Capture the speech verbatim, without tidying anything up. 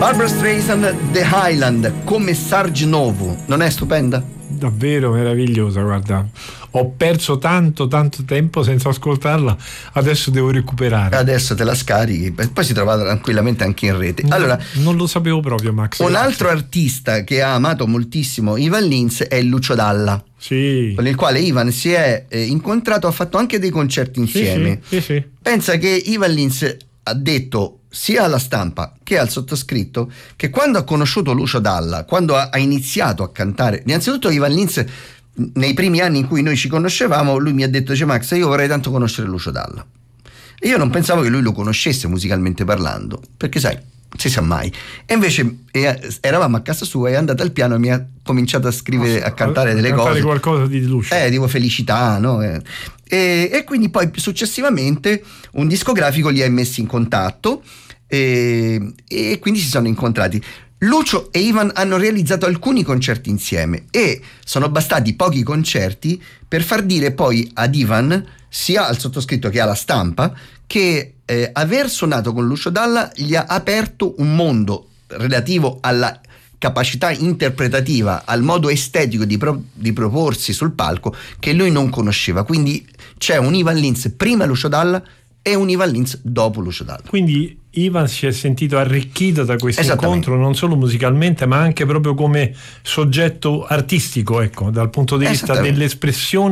Barbra Streisand, The Highland, come Sarge Novo, non è stupenda? Davvero meravigliosa, guarda. Ho perso tanto tanto tempo senza ascoltarla, adesso devo recuperare. Adesso te la scarichi, poi si trova tranquillamente anche in rete. No, allora, non lo sapevo proprio, Max. Un altro artista che ha amato moltissimo Ivan Lins è Lucio Dalla, sì, con il quale Ivan si è eh, incontrato, ha fatto anche dei concerti insieme. Sì, sì, sì, sì. Pensa che Ivan Lins ha detto sia alla stampa che al sottoscritto che quando ha conosciuto Lucio Dalla, quando ha, ha iniziato a cantare, innanzitutto Ivan Lins nei primi anni in cui noi ci conoscevamo, lui mi ha detto: dice, Max, io vorrei tanto conoscere Lucio Dalla. E io non pensavo che lui lo conoscesse musicalmente parlando, perché sai, non si sa mai. E invece eh, eravamo a casa sua, è andato al piano e mi ha cominciato a scrivere, a cantare a delle cantare cose, qualcosa di Lucio, eh, tipo Felicità, no? Eh. E, e quindi poi successivamente un discografico li ha messi in contatto e, e quindi si sono incontrati. Lucio e Ivan hanno realizzato alcuni concerti insieme e sono bastati pochi concerti per far dire poi ad Ivan, sia al sottoscritto che alla stampa, che eh, aver suonato con Lucio Dalla gli ha aperto un mondo relativo alla capacità interpretativa, al modo estetico di, pro- di proporsi sul palco che lui non conosceva. Quindi c'è un Ivan Lins prima Lucio Dalla e un Ivan Lins dopo Lucio Dalla. Quindi Ivan si è sentito arricchito da questo incontro, non solo musicalmente ma anche proprio come soggetto artistico, ecco, dal punto di vista dell'espressione